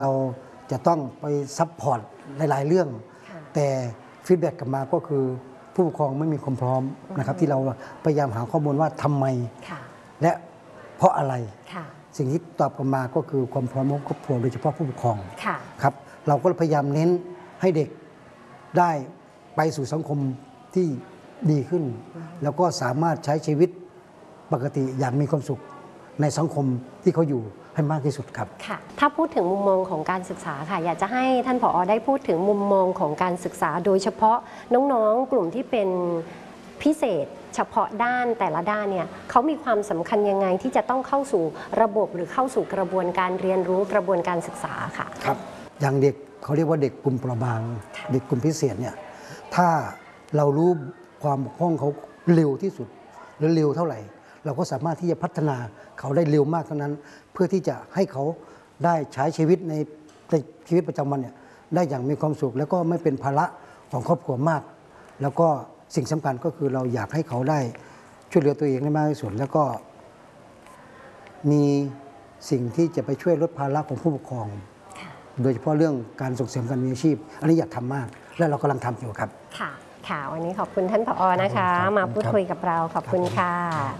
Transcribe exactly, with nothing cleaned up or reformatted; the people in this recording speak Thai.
เราจะต้องไปซัพพอร์ตหลายๆเรื่อง แต่ฟีดแบ็กกลับมาก็คือผู้ปกครองไม่มีความพร้อมนะครับที่เราพยายามหาข้อมูลว่าทำไมและเพราะอะไรสิ่งที่ตอบกลับมาก็คือความพร้อมของครอบครัวโดยเฉพาะผู้ปกครองครับเราก็พยายามเน้นให้เด็กได้ไปสู่สังคมที่ดีขึ้น แล้วก็สามารถใช้ชีวิตปกติอย่างมีความสุขในสังคมที่เขาอยู่ให้มากที่สุดครับค่ะถ้าพูดถึงมุมมองของการศึกษาค่ะอยากจะให้ท่านผอ.ได้พูดถึงมุมมองของการศึกษาโดยเฉพาะน้องๆกลุ่มที่เป็นพิเศษเฉพาะด้านแต่ละด้านเนี่ยเขามีความสำคัญยังไงที่จะต้องเข้าสู่ระบบหรือเข้าสู่กระบวนการเรียนรู้กระบวนการศึกษาค่ะครับอย่างเด็กเขาเรียกว่าเด็กกลุ่มเปราะบางเด็กกลุ่มพิเศษเนี่ยถ้าเรารู้ความบกพร่องเขาเร็วที่สุดหรือเร็วเท่าไหร่เราก็สามารถที่จะพัฒนาเขาได้เร็วมากเท่านั้นเพื่อที่จะให้เขาได้ใช้ชีวิตในชีวิตประจำวันเนี่ยได้อย่างมีความสุขแล้วก็ไม่เป็นภาระของครอบครัวมากแล้วก็สิ่งสำคัญก็คือเราอยากให้เขาได้ช่วยเหลือตัวเองได้มากที่สุดแล้วก็มีสิ่งที่จะไปช่วยลดภาระของผู้ปกครองโดยเฉพาะเรื่องการส่งเสริมการมีอาชีพอันนี้อยากทำมากและเรากำลังทำอยู่ครับค่ะค่ะวันนี้ขอบคุณท่านผอ.นะคะมาพูดคุยกับเราขอบคุณค่ะ